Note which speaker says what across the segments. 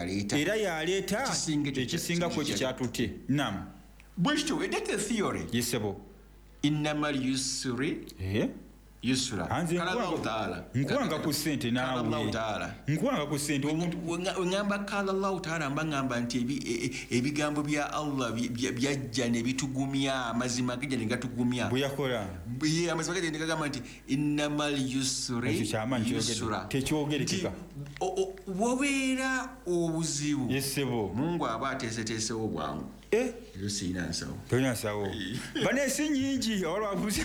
Speaker 1: yaleeta
Speaker 2: ekisinga ku ekyo kyatutte. Naam.
Speaker 1: Bwekityo edeke theory.
Speaker 2: Yesebo.
Speaker 1: Innamal yusri. Yusra.
Speaker 2: Nkwanga ku ssente naawe. Nkwanga ku ssente
Speaker 1: omuntu ngamba kala Allah taala mbangamba nti ebigambo bya Allah byajja ne bitugumya amazima gajja ne gatugumya.
Speaker 2: Buyakola.
Speaker 1: Amazima gajja ne gagamba nti innamal yusri yusra.
Speaker 2: Tekyogerekeka.
Speaker 1: Wobeera obuzibu.
Speaker 2: Yesebo.
Speaker 1: Mungu aba ateeseteese obwangu. Yo sina nsawo.
Speaker 2: Tolina nsawo. Bane si nyingi olwabuza.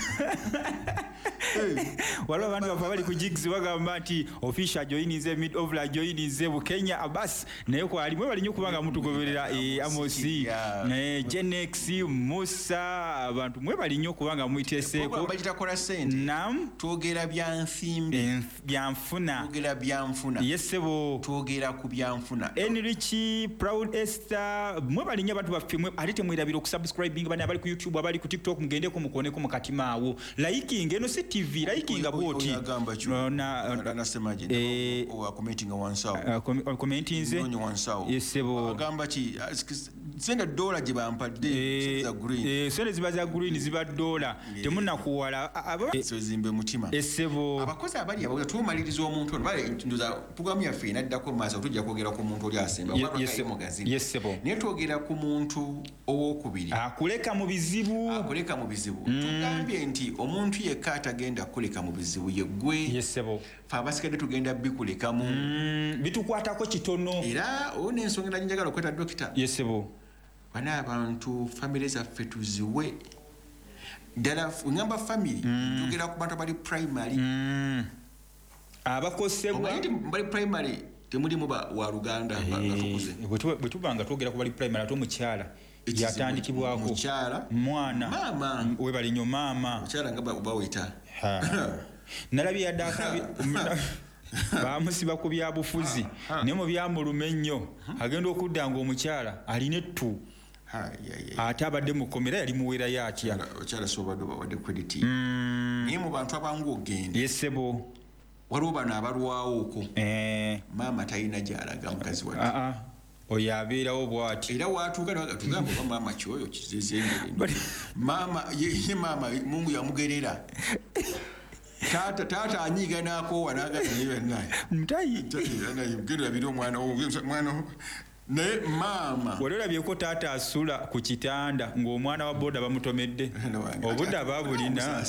Speaker 2: Waliwo abantu bafa bali ku jigs bagamba nti official joininze mid of la joininze bu Kenya abas naye kwali mwe bali nnyo kubanga mutugoberera Amosi Genex Musa abantu mwe bali nnyo kubanga muiteseeko
Speaker 1: bagitakola sente.
Speaker 2: Naam.
Speaker 1: Twogera bya nsimbi
Speaker 2: byanfuna.
Speaker 1: Twogera byanfuna.
Speaker 2: Yesebo.
Speaker 1: Twogera ku byanfuna.
Speaker 2: Enrichi Proud Esther mwe bali nnyo abantu baffe mwe alite mwirabira okusubscribing bane abali ku YouTube abali ku TikTok mugendeko mukoneko mu katimaawo liking eno si TV liking aboti
Speaker 1: nasemaje commenting wansawo
Speaker 2: commenting ze yesebo
Speaker 1: agamba ki senda dollar gye bampadde za green
Speaker 2: senda ziba za green ziba dollar temuna kuwala
Speaker 1: zimbe mutima
Speaker 2: yesebo
Speaker 1: abakozi abali abo tumaliriza omuntu ono bale nduza programu ya fina ddako maasa tujja kwogera ku muntu oli asemba
Speaker 2: yesebo
Speaker 1: ne twogera ku muntu owokubiri
Speaker 2: akuleka mu bizibu
Speaker 1: tugambye nti omuntu yekka atagenda kuleka mu bizibu yeggwe.
Speaker 2: Yesebo.
Speaker 1: Fa basikade tugenda bikulekamu.
Speaker 2: Bitukwatako kitono.
Speaker 1: Era one ensonga njagala okweta dokita.
Speaker 2: Yesebo.
Speaker 1: Bana abantu family zaffe tuziwe. Dala ngamba family tugera ku bantu bali primary.
Speaker 2: Abakosebwa
Speaker 1: bali primary temuli mu wa Luganda batukuze.
Speaker 2: Bwetubanga twogera ku bali primary ato mukyala yatandikibwako mwana
Speaker 1: mama
Speaker 2: we bali nnyo mama
Speaker 1: mukyala nga bawita
Speaker 2: nalabye yadakabi bamusiba ku byabufuzi ne mu byamulume nnyo agenda okudda nga omukyala alina ettu ate abadde mukomera yali muwera yatya
Speaker 1: okyala sobadde bawadde credit naye mu bantu abangu ogende
Speaker 2: yesebo
Speaker 1: waliwo bano abalwawo okwo maama talina gy'alaga mukazi wadde
Speaker 2: oyo abeerawo bw'ati
Speaker 1: era watuuka tugamba oba maama kyoyo kizezengere maama ye maama Mungu yamugerera tata anyiga n'akoowa n'aganaye naye
Speaker 2: mutayi
Speaker 1: mugenda biri omwana naye maama
Speaker 2: wali olabyeko taata asula ku kitanda ng'omwana wa boda bamutomedde obudde ababulina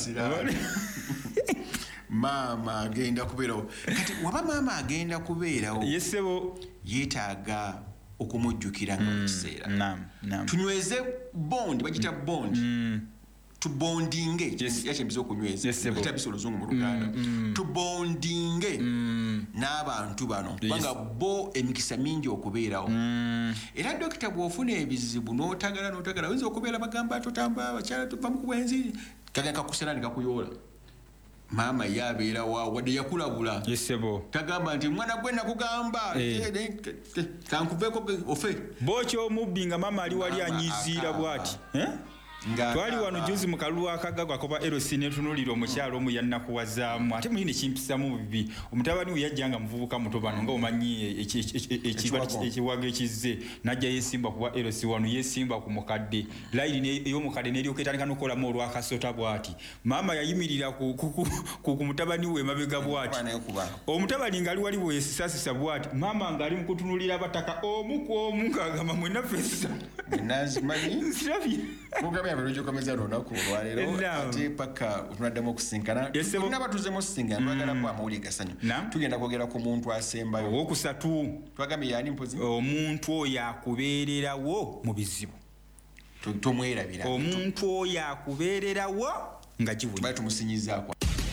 Speaker 1: maama agenda kubeerawo kati waba maama agenda kubeerawo
Speaker 2: yesebo
Speaker 1: yeetaaga okumujjukira nga kiseera tunyweze bond bagita bond tubondinge yakembiza okunyweza bagita bisolozungu mu Luganda tubondinge n'abantu bano kubanga bo emikisa mingi okubeerawo era dokita bw'ofuna ebizibu n'otagala oyinza okubeera bagamba totamba abakyala tuva mu kubwenzi kagenda kakusera ne kakuyoola maama yabeera wadde yakulabula
Speaker 2: yesebo
Speaker 1: tagamba nti mwana gwe nakugamba kankuveeko ofe
Speaker 2: bokyo omubbi nga maama ali wali anyiziira bw'ati twali wano juzi mu kalulu akagaga akoba LC netunulira omukyalo omu yannakuwazaamu ate mulini kimpisamu bibi omutabani we yajja nga muvubuka muto bano nga omanyi ekiwago ekizze najja yesimba kuba LC wano yesimba ku mukadde layini ey'omukadde neryoka etandika n'okukolamu olwakasota bw'ati maama yayimirira ku mutabani we emabega bw'ati omutabani ng'ali wali bwesisasisa bw'ati maama ng'ali mu kutunulira abataka omu ku omu ng'agamba mwenna fesa nsirabye
Speaker 1: Abiro komeza lunaku olwaleero ate paka tunaddamu okusinkana n'abatuze mu singa twagala kwa amawulire gasanyu tugenda kwogera ku muntu asembayo
Speaker 2: owokusatu
Speaker 1: twagambye yani mpozi
Speaker 2: omuntu oyo akubeererawo mu bizibu
Speaker 1: tomwerabira
Speaker 2: omuntu oyo akubeererawo nga gibuli
Speaker 1: bali tumusinyizaako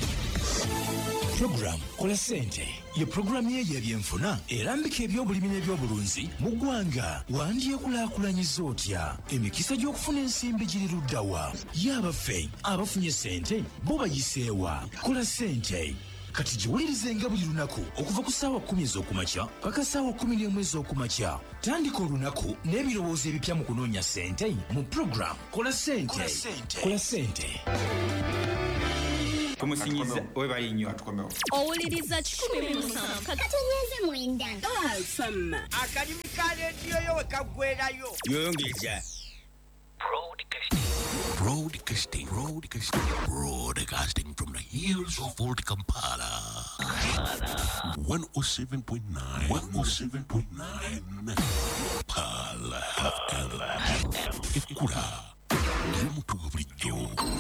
Speaker 3: Program Kola Sente ye program ye y'ebyenfuna erambika ebyobulimi n'ebyobulunzi mu ggwanga wandyekulaakulanyiza otya emikisa gy'okufuna ensimbi giri luddawa y'abaffe abafunye sente bo bayiseewa Kola Sente kati giwulirize nga buli lunaku okuva ku ssaawa 10 ez'okumakya paka ssaawa 11 ez'okumakya tandika olunaku n'ebirowoozo ebipya mu kunoonya sente mu program Kola Sente. Kola Sente.
Speaker 2: Kumusinyiza webali nnyo.
Speaker 4: Owuliriza 107
Speaker 5: katonyenze mwenda.
Speaker 6: Awesome. Akadimi ka rediyo yo wekagwerayo.
Speaker 3: Yongeza. Broadcasting from the hills of Old Kampala. 107.9 Pala Ekura Mutu Bridjo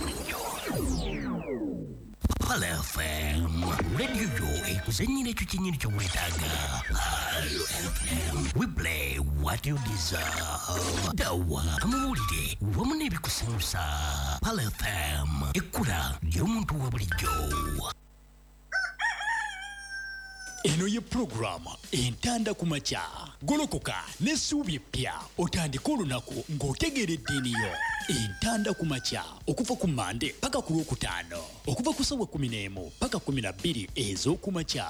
Speaker 3: Pala FM Radio yo ekuzenyine chuchinyini chowetaga. We play what you deserve. Dawa amulide wamunebi kusimusa. Pala FM Ekura Mutu Bridjo. Eno ye programa entanda kumacha golokoka nesuubye pya otandika olunaku ng'otegeredde eniyo entanda kumacha okuva ku Mande paka ku Lwokutaano okuva ku ssaawa 11 paka 12 ez'okumacha.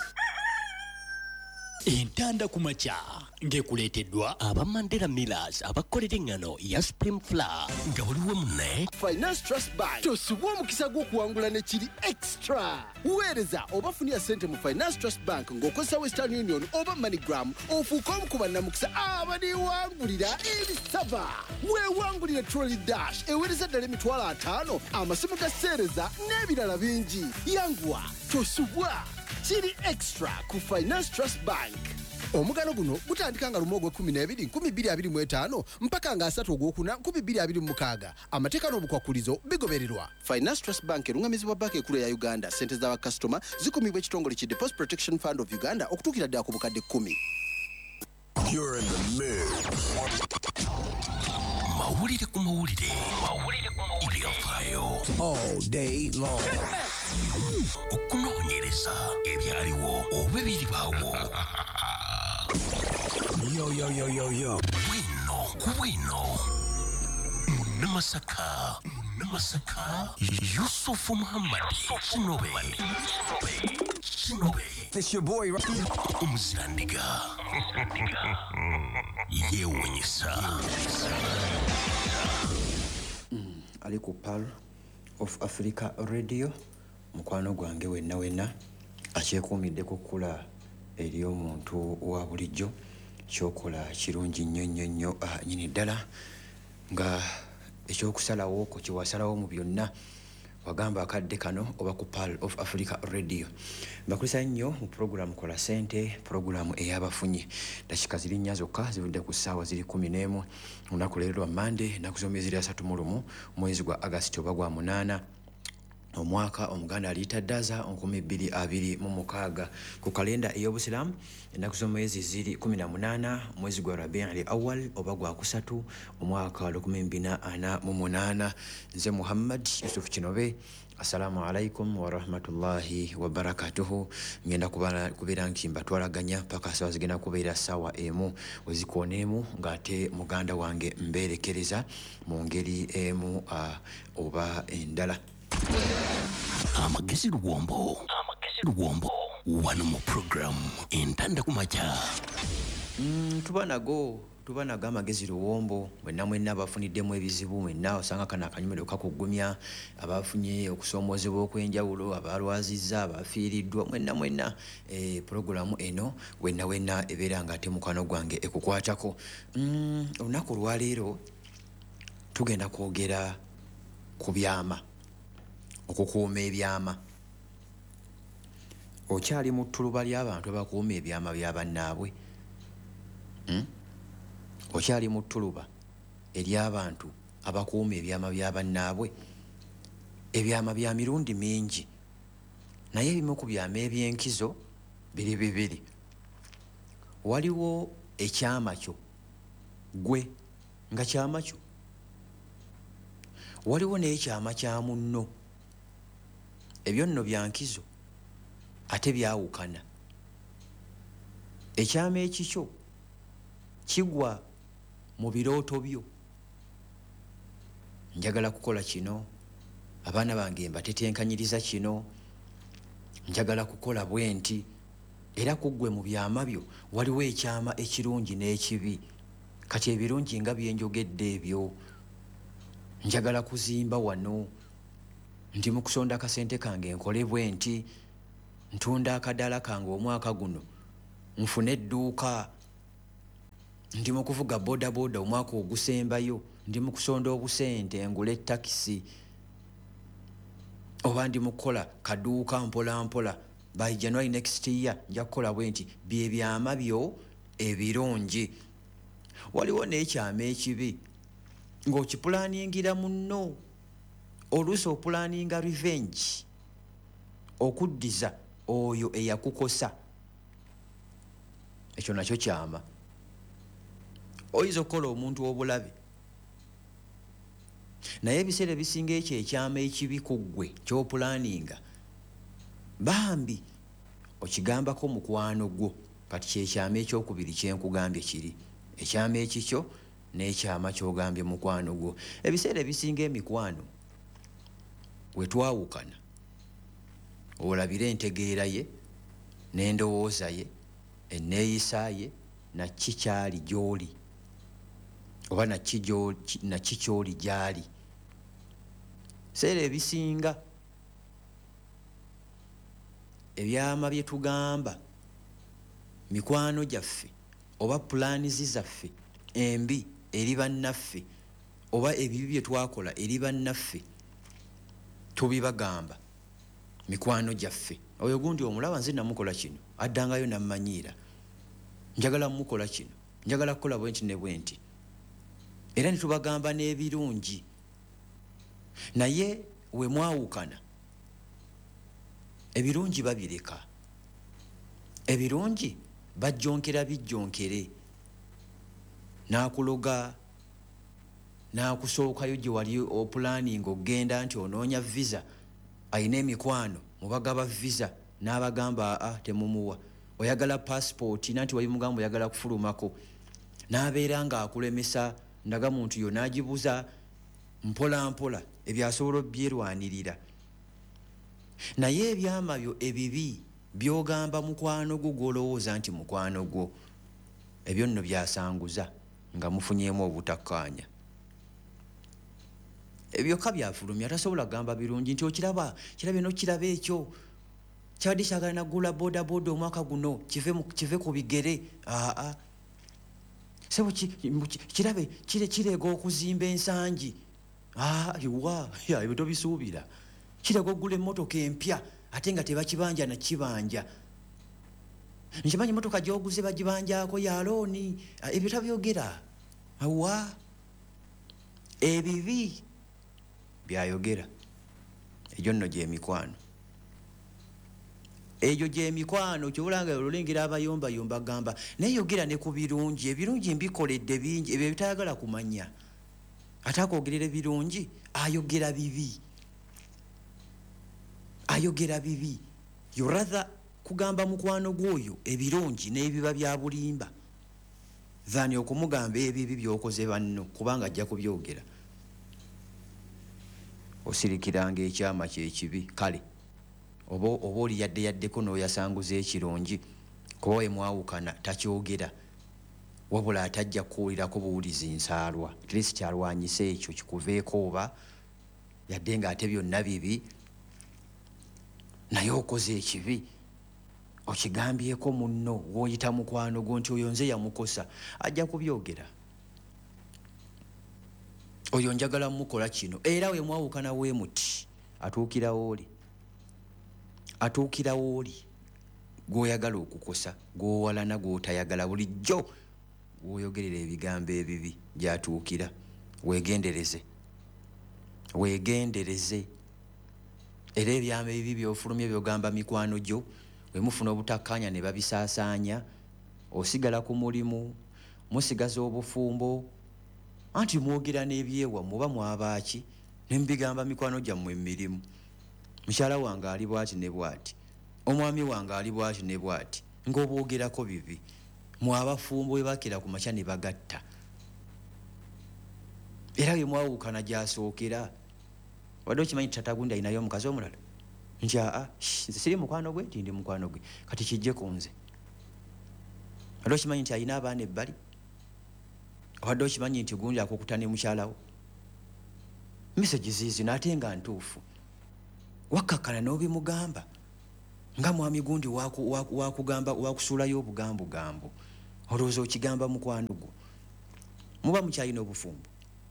Speaker 3: Entanda kumacha ngekuleteddwa aba Mandela Millers abakolera engano ya Spring Flour nga waliwo munne
Speaker 7: Finance Trust Bank tosubwa omukisa gw'okuwangula ne kiri extra. Weereza oba funira ssente mu Finance Trust Bank ng'okozesa Western Union oba MoneyGram ofuuka omu ku bannamukisa abaliwangulira ebisava. Weewangulire Trolley Dash eweereza ddala emitwalo 5 amasimu ga sseereza n'ebirala bingi. Yanguwa tosubwa kiri extra ku Finance Trust Bank. Omugano guno gutandika nga lumo ogw'e12 2025 mpaka nga 3 ogwokuna 2026. Amateeka n'obukwakulizo bigobererwa. Finance Trust Bank erungamizibwa banka ekulu ya Uganda. Ssente z'abakasitoma zikumibwa ekitongole ki Deposit Protection Fund of Uganda okutuukira ddala ku bukadde 10.
Speaker 3: You're in the mix. Mawulire ku mawulire ebyafaayo all day long. Okunoonyereza ebyaliwo oba ebiribaawo. Yo Wino Munamasaka Yusufu Muhammad Kinobe
Speaker 6: It's your boy
Speaker 3: Omuzirandiga Yewunyisa
Speaker 8: ali ku Pal of Africa Radio. Mukwano gwange wenna akyekuumidde ku kkula eri omuntu wa bulijjo kyokola kirungi nnyo nyini ddala nga ekyokusalawo ko kiwasalawo mu byonna wagamba akadde kano oba ku Pal of Africa Radio. Mbakulisa nnyo mu programu Kola Sente, programu ey'abafunyi. Dakika ziri nnya zokka zivudde ku ssaawa ziri 11 olunaku leero lwa Mande nakusomya ziri 31 mwezi gwa August oba gwa 8 omwaka omuganda aliitaddaza 2026 ku kalenda ey'Obusiraamu. Ennaku z'omwezi ziri 18 mwezi gwa Rabiul Awwal oba gwa 3 omwaka 2048. Nze Muhammad Yusuf Kinobe. Assalamu alaikum wa rahmatullahi wa barakatuhu. Ngenda kubeera nkimba twalaganya paka sawa zigenda kubeera sawa emu wezikoonemu ng'ate muganda wange mbeerekereza mu ngeri emu oba endala.
Speaker 3: Amagezi Luwombo wano mu program entanda kumacha.
Speaker 8: tuba nago amagezi Luwombo mwenna abafuniddemu ebizibu mwenna osanga kana akanyumiro kakugumya abafunye okusoomozebwa okwenjawulo abalwazizza abafiiriddwa mwenna programu eno wenna ebeera nga ate mukwano gwange ekukwatako. Olunaku lwaleero tugenda kwogera ku byama, okukuuma ebyama. Okyali mu ttuluba ly'abantu abakuuma ebyama bya bannaabwe? Okyali mu ttuluba ery'abantu abakuuma ebyama bya bannaabwe? Ebyama bya mirundi mingi naye ebimu ku byama eby'enkizo biri bibiri. Waliwo ekyama kyo gwe nga kyama kyo, waliwo n'ekyama kya munno. Ebyo nno bya nkizo ate byawukana. Ekyama ekikyo kigwa mu birooto byo. Njagala kukola kino, abaana bange mbatetenkanyiriza kino, njagala kukola bwe nti. Era kuggwe mu byama byo waliwo ekyama ekirungi n'ekibi. Kati ebirungi nga byenjogedde ebyo. Njagala kuzimba wano, ndi mu kusonda akasente kange nkole bwe nti ntunda akadala kange omwaka guno nfune edduuka ndi mu kuvuga bodaboda omwaka ogusembayo ndi mu kusonda obusente ngule takisi oba ndi mu kukola kaduuka mpola mpola by January next year nja kukola bwe nti bye byama byo ebirungi. Waliwo n'ekyama ekibi ng'okipulaningira munno oluusi opulaninga revenge okuddiza oyo eyakukosa. Ekyo nakyo kyama. Oyinza okukola omuntu obulabe naye ebiseera ebisinga ekyo ekyama ekibi ku ggwe ky'opulaninga bambi okigambako mukwano gwo. Kati kyekyama ekyokubiri kyenkugambye kiri ekyama ekikyo n'ekyama ky'ogambye mukwano gwo. Ebiseera ebisinga emikwano we twawukana olabira entegeera ye n'endowooza ye enneeyisa ye nakki kyali gy'oli oba nakki ky'oli gy'ali. Seera ebisinga ebyama bye tugamba mikwano gyaffe oba pulaanizi zaffe embi eri bannaffe oba ebibi bye twakola eri bannaffe tubibagamba mikwano gyaffe. Oyo gundi omulaba nze namukola kino addangayo nammanyiira njagala mukola kino njagala kukola bwe nti ne bwe nti era ne tubagamba n'ebirungi. Naye we mwawukana ebirungi babireka ebirungi bajjonkera bijjonkere n'akuloga n'akusookayo gye wali opulaninga okgenda nti onoonya visa ayina emikwano mubagaba visa n'abagamba temumuwa oyagala passport nanti wayimugamba oyagala kufulumako n'abeera ng'akulemesa ndaga muntu yo n'agibuza mpola mpola ebyasobola obyerwanirira. Naye ebyama byo ebibi byogamba mukwano gwo gw'olowooza nti mukwano gwo ebyo nno byasanguza nga mufunyeemu obutakkaanya. Ebyoka byafulumya tasobola kugamba birungi nti okiraba kirabe n'okiraba ekyo kyabadde kyagala nagula bodaboda omwaka guno kive ku bigere sebo kirabe kireega okuzimba ensangi ebyo tobisuubira. Kireega okugula emmotoka empya ate nga tebakibanja nakibanja. Nkimanyi emmotoka gy'oguze bagibanjako ya looni ebyo tabyogera ebibi byayogera. Egyo nno gy'emikwano egyo gy'emikwano kyobulanga olulengera abayombayomba gamba neyogera ne ku birungi ebirungi mbikoledde bingi ebyo bitayagala kumanya ate akwogerera ebirungi ayogera bibi yoratha kugamba mukwano gwoyo ebirungi n'ebiba bya bulimba thani okumugamba ebibi byokoze banno kubanga ajja kubyogera. Osirikiranga ekyama kyekibi kale oba oli yaddeko n'oyasanguza ekirungi kuba we mwawukana takyogera wabula atajja kuwulirako buwulizi nsaalwa at least kyalwanyisa ekyo kikuveeko oba yadde nga ate byonna bibi naye okoze ekibi okigambyeko munno w'oyita mukwano gwo nti oyo nze yamukosa ajja kubyogera. Oyo njagala mukola kino era we mwawukana we muti atuukirawo oli gw'oyagala okukosa gw'owalana gw'otayagala bulijjo gw'oyogerera ebigambo ebibi gy'atuukira. Weegendereze era ebyama ebibi by'ofulumya by'ogamba mikwano gyo we mufuna obutakkaanya ne babisaasaanya osigala ku mulimu musigaza obufumbo anti mwogera n'ebyewa muba mwabaaki ne mubigamba mikwano gyammwe emirimu. Mukyala wange ali bwati ne bwati omwami wange ali bwati ne bwati ng'obwogerako bibi mwabafumbo we bakira ku makya ne bagatta. Era bye mwawukana gyasookera wadde okimanyi tata gundi alinayo omukazi omulala nti nze siri mukwano gwe ndi mukwano gwe kati kijje ku nze. Wadde okimanyi nti alina abaana ebbali wadde okimanyi nti gundi akukutane mukyalawo. Message ziizino ate nga ntuufu wakakana n'obimugamba nga mwami gundi wakugamba wakusulayo obugambo gambo olowooza okigamba mukwano gwo muba mukyalina obufumbo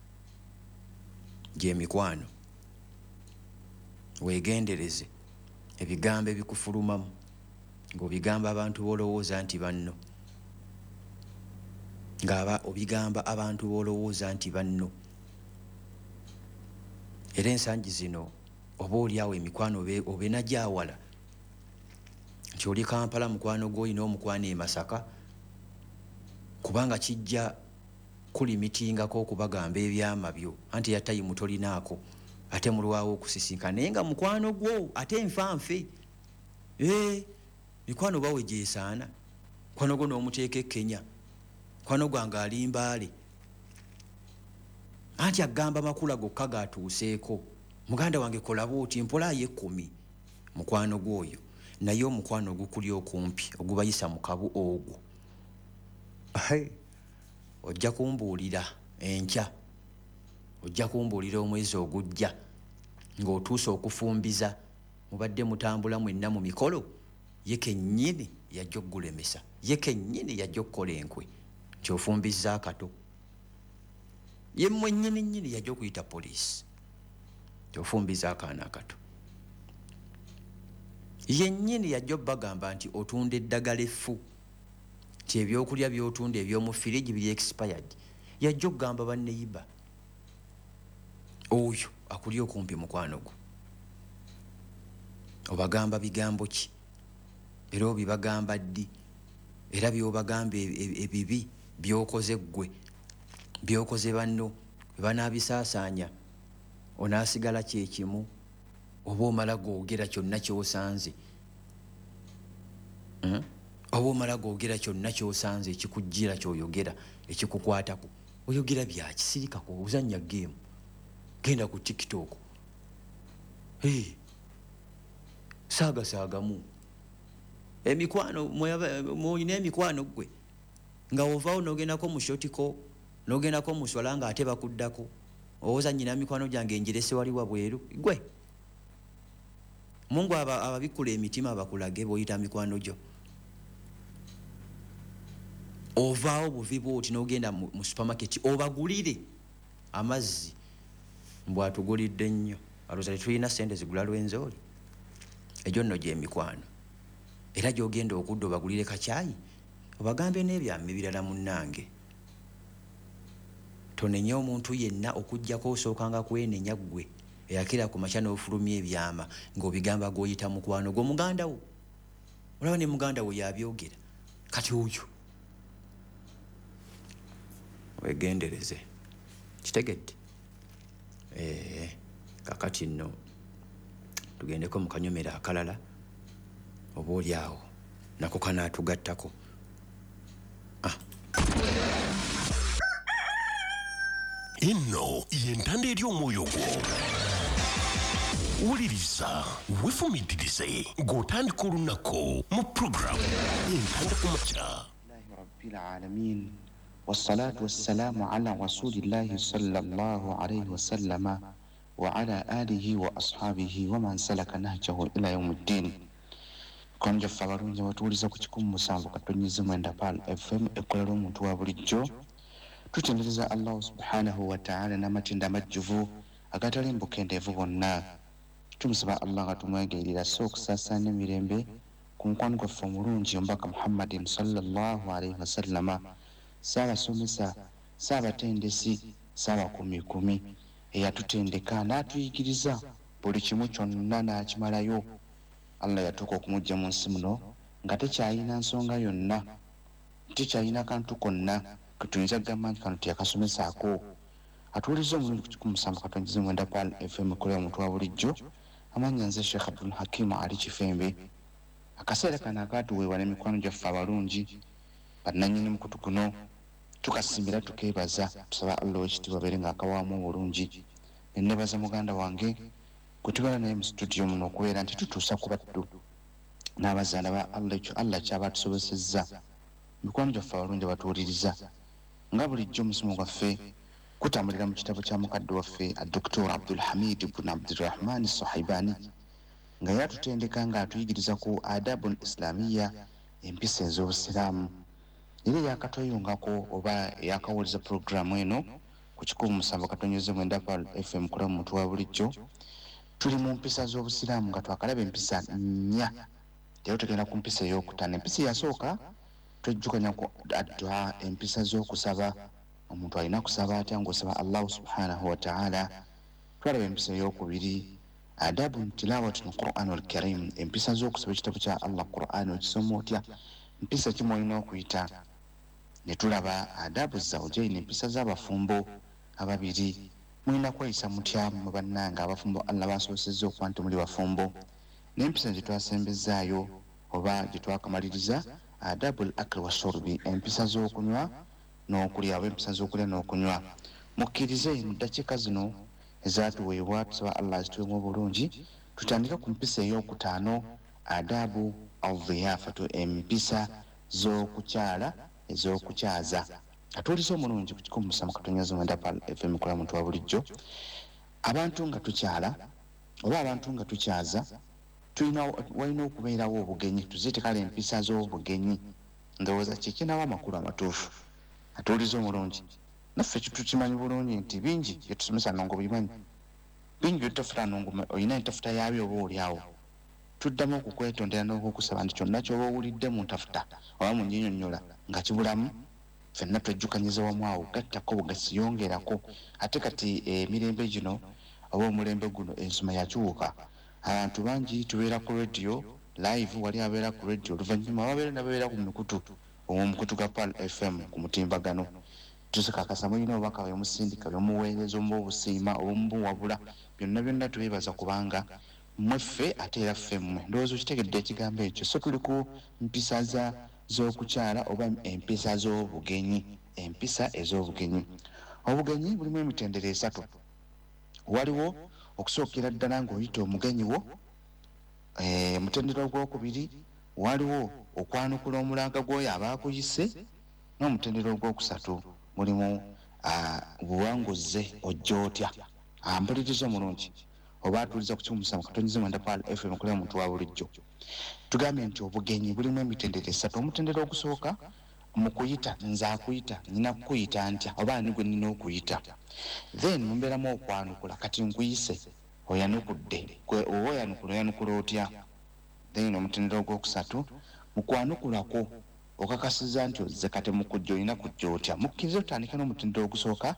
Speaker 8: gy'emikwano weegendereze ebigambo ebikufulumamu ng'obigamba abantu boolowooza nti banno obigamba abantu boolowooza nti banno era ensangi zino oba oliawo emikwano obe najawala nti oli Kampala mukwano gw'olina omukwano e Masaka kubanga kijja kulimitingako okubagamba ebyama byo anti yatayimu tolinaako ate mulwawo okusisinkana naye nga mukwano gwo ate enfanfe mikwano bawe gyesaana mukwano gwo n'omuteeka e Kenya mukwano gwange ali Mbaale anti agamba makula gokka gatuuseeko muganda wange kola bwoti mpolayo 10 mukwano gwoyo naye omukwano ogukuli okumpi ogubayisa mu kabu ogwo ojja kumbuulira enkya ojja kumbuulira omwezi ogujja ng'otuuse okufumbiza mubadde mutambula mwenna mu mikolo ye kennyini yajja okugulemesa ye kennyini yajja okukola enkwe nti ofumbizza akato ye mwennyini yajja okuyita poliisi nti ofumbiza akaana akato yennyini yajja obbagamba nti otunda eddagala effu nti ebyokulya by'otunda eby'omu firigi biri expired yajja okugamba banneyiba oyo akuli okumpi mukwano gwo obagamba bigambo ki era obibagamba ddi era by'obagamba ebibi by'okoze ggwe by'okoze banno banabisaasaanya onaasigala kyekimu oba omala googera kyonna ky'osanze oba omala googera kyonna ky'osanze ekikujjira ky'oyogera ekikukwatako oyogera byakisirikako ozannya geemu genda ku TikTok saagasaagamu emikwano mwolina emikwano gwe nga ovaawo n'ogendako mu shotiko n'ogendako mu swala nga ate bakuddako owooza nnyina mikwano gyange njirese wali wabweru gwe Mungu ababikula emitima bakulage boyita mikwano gyo ovaawo buvi bwoti n'ogenda mu supermarket obagulire amazzi mbw atugulidde nnyo alooza tetulina ssente zigula lw'enzooli egyo nno gy'emikwano era gy'ogenda okudda obagulire kacyayi obagambe n'ebyama ebirala munnange tonenya omuntu yenna okujjako osookanga kwenenya ggwe eyakira ku makya n'ofulumya ebyama ng'obigamba gw'oyita mukwano gwo muganda wo olaba ne muganda wo yabyogera kati oyo wegendereze kitegedde kakati nno tugendeko mu kanyomero akalala oba oli awo nako kanaatugattako
Speaker 3: enno y'entanda eri omwoyo gwo wuliriza wefumiddirize ng'otandika olunaku mu puroguramu entanda ku makya
Speaker 5: rabbil alamin wassalatu wassalamu ala rasulillahi sallallahu alaihi wasallama wa ala alihi wa ashabihi wa man salaka nahjahu ila yawmiddin konja fabarunja watuuliza ku 107.9 Pal FM ekolera omuntu wa bulijjo tutendereza Allah subhanahu wa ta'ala n'amatenda amajjuvu agatalimbuka endeevu bonna tumusaba Allah nga tumwegerera okusaasaanya emirembe ku mukwano gwaffe omulungi omubaka Muhammadin sallallahu alaihi wasallama saabasomesa saabatendesi saabakumikumi eyatutendeka n'atuyigiriza buli kimu kyonna n'akimalayo Allah yatuuka okumujja mu nsi muno nga tekyalina nsonga yonna tekyalina kantu konna ketuyinza kugamba nti kano teyakasomesaako atuwuliza omulundi ku 107.9 Pal FM ekolera omuntu wa bulijjo amanya nze Sheikh Abdul Hakim Ali Kifembe akaseera kano akaatuweebwa n'emikwano gyaffe abalungi bannannyini mukutu guno tukasimbira tukeebaza tusaba Allah ekitiibwa abeere ng'akawaamu obulungi nenebaza muganda wange gwe tubala naye mu studio muno okubeera nti tutuusa ku baddu n'abazaala ba Allah ekyo Allah kyaba tusobosezza mikwano gyaffe abalungi batuwuliriza nga bulijjo omusimu gwaffe kutambulira mu kitabo kya mukadde waffe Dr. Abdul Hamid ibn Abdurrahman Sahibani nga yatutendeka nga atuyigiriza ku adabul islamiya empisa ez'obusiraamu era yakatweyungako oba yakawuliza puroguramu eno ku 107.9 FM kula muntu wa bulijjo. Tuli mu mpisa z'obusiraamu nga twakalaba empisa 4 era tugenda ku mpisa ey'okutaano. Empisa eyasooka twejjukanya ku addu'a, empisa z'okusaba, omuntu alina kusaba atya ng'osaba Allah subhanahu wa ta'ala. Twalaba empisa ey'okubiri adabu tilawati al-Qur'anul Karim, empisa z'okusaba ekitabo kya Allah Qur'an okisoma otya, empisa kimu olina okuyita. Ne tulaba adabu zawjaini, empisa z'abafumbo ababiri, mulina kweyisa mutya mu bannanga abafumbo Allah basoosezza okuba nti muli bafumbo. N'empisa gye twasembezaayo oba gye twakamaliriza adabul akli wa shurbi, empisa z'okunywa n'okulya oba empisa z'okulya n'okunywa. Mukkirize mu ddakiika zino ezatuweebwa tusaba Allah zituwemu obulungi. Tutandika ku mpisa ey'okutaano adabu al-dhiyafatu, empisa z'okukyala ez'okukyaza. Atuuliza omulungi ku 107.9 FM kula muntu wa bulijjo. Abantu nga tukyala oba abantu nga tukyaza walina okubeerawo obugenyi, tuzite kale empisa z'obugenyi. Ndowooza kikinawo amakulu amatuufu. Atuuliza omulungi naffe tukimanyi bulungi nti bingi byetusomesa nongo bimanyi, bingi byetutafuta nongo olina entafuta yaabyo oba oliawo. Tuddamu okukwetondera n'okukusaba nti kyonna ky'oba owulidde mu ntafuta oba mu nnyinnyonnyola nga kibulamu, ffenna twejjukanyiza wamu awo, gattako bugasiyongerako. Ate kati emirembe gino oba omulembe guno ensoma yakiwuka. Abantu bangi tubeera ku radio live, wali abeera ku radio oluvannyuma babeera nabeera ku mikutu omukutu ga Pal FM ku mutimbagano. Tusikakasa mulina obubaka bwemusindika bwemuweereza omuba obusiima obumubuwabula, byonna tubeebaza kubanga mweffe ate era ffe mmwe. Ndowooza okitegedde ekigambo ekyo. So tuli ku mpisa z'okukyala oba empisa z'obugenyi, empisa ez'obugenyi. Obugenyi bulimu emitendera esatu. Waliwo okusookera ddala ng'oyita omugenyi wo, omutendera ogwokubiri waliwo okwanukula omulanga gw'oyo aba akuyise, n'omutendera ogwokusatu mulimu buwanguze ojja otya. Mpuliriza omulungi oba atuuliza ku 107.9 FM kula muntu wa bulijjo. Tugambye nti obugenyi bulimu emitendera esatu. Omutendera ogusooka mu kuyita, nze akuyita nina kukuyita ntya oba ani gwe nina okuyita. Then mumbeeramu okwanukula, kati nkuyise oyanukudde, oba oyanukula otya. Then omutendera ogwokusatu mu kwanukulako okakasiza nti ozze kati mu kujja olina kujja otya. Mukkirize tutandika n'omutendera ogusooka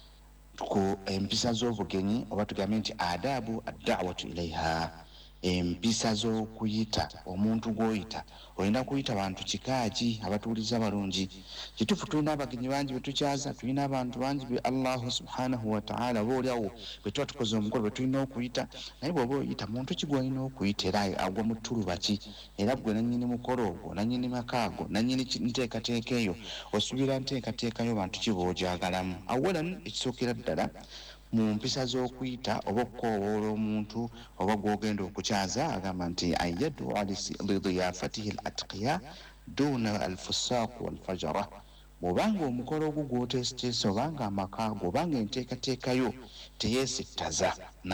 Speaker 5: ku empisa z'obugenyi oba tugambe nti adabu ad-da'watu ilaiha, empisa z'okuyita. Omuntu gw'oyita olina kuyita bantu kikaaki abatuuliza balungi. Kituufu tulina abagenyi bangi betukyaza, tulina abantu bangi be Allahu subhanahu wa ta'ala boolyawo betuba tukoze omukolo betulina okuyita, naye bw'oba oyita muntu ki gw'olina okuyita era agwa mu ttuluba ki, era gwe nannyini mukolo ogwo, nannyini makaago, nannyini nteekateeka eyo, osubira nteekateekayo bantu ki b'ogyagalamu. Awalan ekisookera ddala mu mpisa z'okuyita oba okukoowoola omuntu oba gw'ogenda okukyaza, agamba nti ayyadu lidiyafatihi al-atqiya duna al-fusaq wal-fajara. Bw'obanga omukolo ogwo gw'oteeseteese obanga amakaago obanga enteekateekayo teyeesittaza,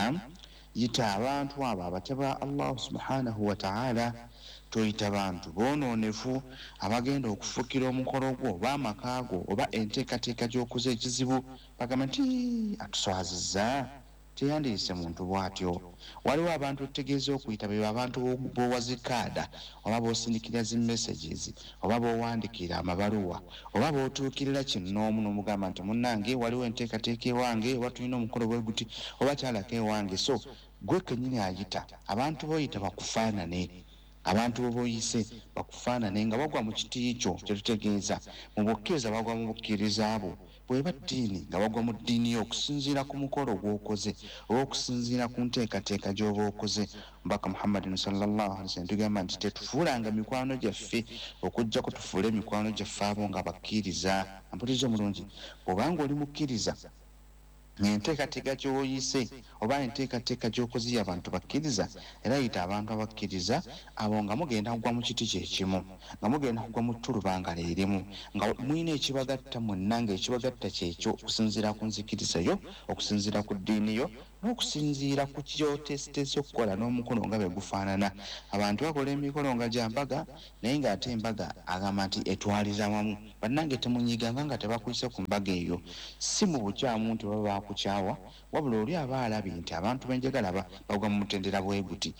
Speaker 5: yita abantu abo abatya ba Allah subhanahu wa ta'ala. Toyita bantu boonoonefu abagenda okufukira omukolo gwo oba amakaago oba enteekateeka gy'okoze ekizibu, bagamba nti atuswazizza. Teyandiyise muntu bw'atyo. Waliwo abantu otutegeeza okuyita be abantu b'owazikaada oba b'osindikira zi messages oba b'owandikira amabaluwa oba b'otuukirira kinnoomu n'omugamba nti munnange waliwo enteekateeka ewange oba tulina omukolo bwe guti oba kyalako ewange. So gwe kennyini ayita, abantu b'oyita bakufaanane, abantu boboyise bakufaanane nga bagwa mu kiti kyo kyetutegeeza. Mu bukkiriza bagwa mu bukkiriza abo, bweba ddiini nga bagwa mu ddiini yo okusinziira ku mukolo gw'okoze oba okusinziira ku nteekateeka gy'oba okoze. Mbaka Muhammadin sallallahu alaihi wasallam tugamba nti tetufuulanga mikwano gyaffe okujjako tufuule mikwano gyaffe abo nga bakkiriza. Mpuliriza omulungi, bw'obanga oli mukkiriza enteekateeka gy'oyise oba enteekateeka gy'okoze abantu bakkiriza, era yita abantu abakkiriza abo nga mugenda kugwa mu kiti kyekimu, nga mugenda kugwa mu ttulubanga leerimu, nga mulina ekibagatta mwenna, nga ekibagatta kyekyo okusinziira ku nzikiriza yo, okusinziira ku ddiini yo, n'okusinziira ku kyotesitesi okukola n'omukono nga bwe gufaanana. Abantu bakola emikolo nga gya mbaga naye ng'ate embaga agamba nti etwaliza wamu. Bannange temunyiganga nga tebakuyise ku mbaga eyo, si mu bukyamu nti baba bakukyawa, wabula oli aba alabye nti abantu benjagala bagwa mu mutendera bwe guti.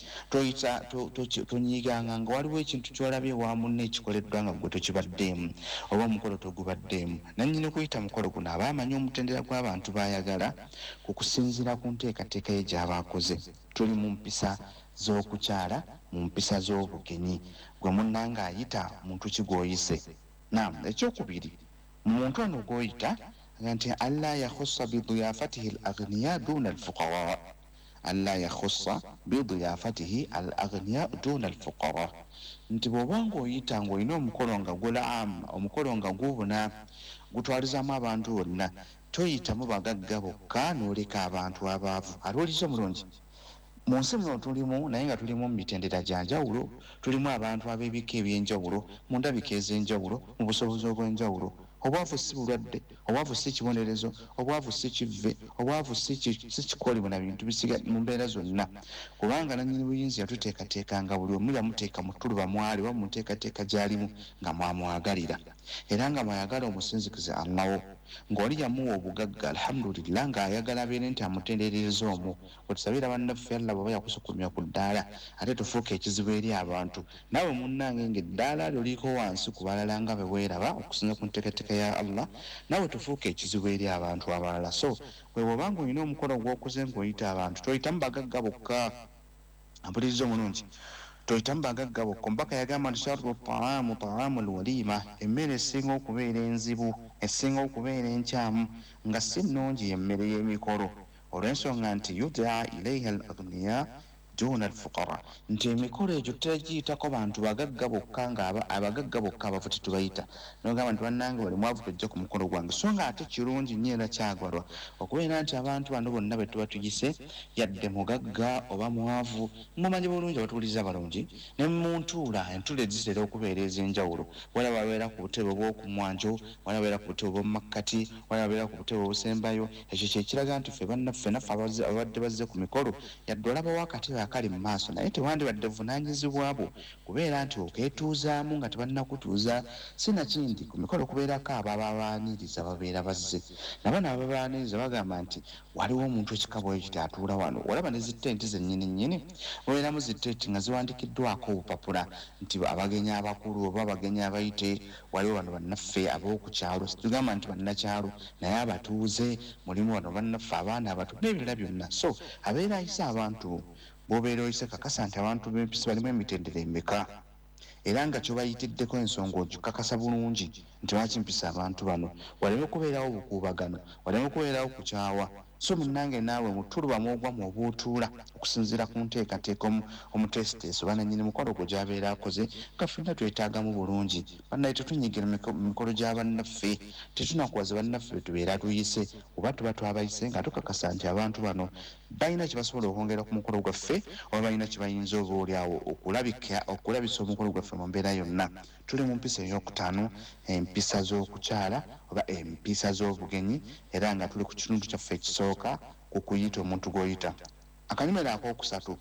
Speaker 5: Tonyiganga nga waliwo ekintu kyolabye wa munne ekikoleddwa nga gwe tokibaddeemu oba omukolo togubaddeemu. Nannyini kuyita mukolo guno aba amanyi omutendera gw'abantu bayagala ku kusinziira ku nteekateeka ye gy'aba akoze. Tuli mu mpisa z'okukyala, mu mpisa z'obugenyi, gwe munnange ayita muntu ki gw'oyise. Ekyokubiri, muntu ono gw'oyita nti alla yakhussa bidiyafatihi al-aghniya duna al-fuqara. Alla yakhussa bidiyafatihi al-aghniya duna al-fuqara. Nti bw'obanga oyita ng'olina omukolo nga gulaamu, omukolo nga gubuna gutwalizaamu abantu bonna, toyitamu bagagga bokka n'oleka abantu abaavu. Aliwuliza omulungi? Mu nsi muno tulimu, naye nga tulimu mu mitendera gya njawulo, tulimu abantu ab'ebika eby'enjawulo, mu ndabika ez'enjawulo, mu busobozi obw'enjawulo. Obwavu si bulwadde, obwavu si kibonerezo, obwavu si kivve, obwavu si kikolibwa na bintu bisiga mu mbeera zonna. Kubanga nannyini buyinza yatuteekateekanga buli omu yamuteeka mu ttuluba mwali wa mu nteekateeka gy'alimu nga mwamwagalira, era nga mwayagala omusinzikize Allaho, ng'oli yamuwa obugagga alhamdulillah ng'ayagala abeere nti amutenderereza omwo. Wetusabira bannaffe Allah bw'aba yakusukumya ku ddaala ate tufuuka ekizibu eri abantu. Naawe munnange ng'eddaala lyo liiko wansi ku balala nga bwe weeraba okusinza ku nteekateeka ya Allah, naawe tufuuka ekizibu eri abantu abalala. So bwe bw'obanga olina omukolo gw'okoze ng'oyita abantu, toyitamu bagagga bokka. Mpuliriza omulungi, toyitamu bagagga bokka. Omubaka yagamba nti sharru taamu alwaliima, emmere esinga okubeera enzibu, esinga okubeera enkyamu nga si nnungi y'emmere y'emikolo, olw'ensonga nti yudaa ilaiha al-aghniya duna al-fuqara. Nti emikolo egyo tegiyitako bantu bagagga bokka, nga abagagga bokka abavu tetubayita. Nogamba nti bannange bali mwavu tojja ku mukolo gwange. So nga ate kirungi nnyo era kyagwalwa okubeera nti abantu bano bonna be tuba tugise, yadde mugagga oba mwavu, mumanyi bulungi abatuwuliza balungi, ne muntuula entuula ezitera okubeera ez'enjawulo. Wala babeera ku butebe obw'okumwanjo, wala babeera ku butebe obw'omumakkati, wala babeera ku butebe obusembayo. Ekyo kyekiraga nti ffe bannaffe naffe abadde bazze ku mikolo, yadde olabawo akatebe akali mu maaso naye tewandibadde buvunaanyizibwa bwo kubeera nti okeetuuzaamu nga tebannakutuuza. Sinakindi ku mikolo kubeerako ababaaniriza babeera bazze, nabano ababaaniriza bagamba nti waliwo omuntu ekika bwekiti atuula wano. Olaba ne zitenti zennyini obeeramu zitenti nga ziwandikiddwako obupapula nti abagenyi abakulu oba abagenyi abayite. Waliwo bano bannaffe ab'okukyalo, situgamba nti bannakyalo naye abatuuze, mulimu bano bannaffe abaana abato n'ebirala byonna. So abeera ayise abantu bw'obeera oyise kakasa nti abantu b'empisa balimu emitendera emeka, era nga kyobayitiddeko ensonga ogikakasa bulungi nti lwaki mpisa abantu bano, waleme kubeerawo obukuubagano, waleme kubeerawo kukyawa. So munnange naawe mutuluba mwogwa mw'obuutuula okusinziira ku nteekateeka omutesiteesi oba nannyini mukolo gwe gy'abeera akoze, nga ffenna twetaagamu bulungi. Bannaye tetunyigira mu mikolo gya bannaffe, tetunakuwaza bannaffe be tubeera tuyise oba tuba twabayise nga tukakasa nti abantu bano balina kye basobola okwongera ku mukolo gwaffe oba balina kye bayinza obaolyawo okulabisa omukolo gwaffe mu mbeera yonna. Tuli mu mpisa ey'okutaano, empisa z'okukyala oba empisa z'obugenyi, era nga tuli ku kitundu kyaffe ekisooka ku kuyita omuntu gw'oyita. Akanyumero akookusatu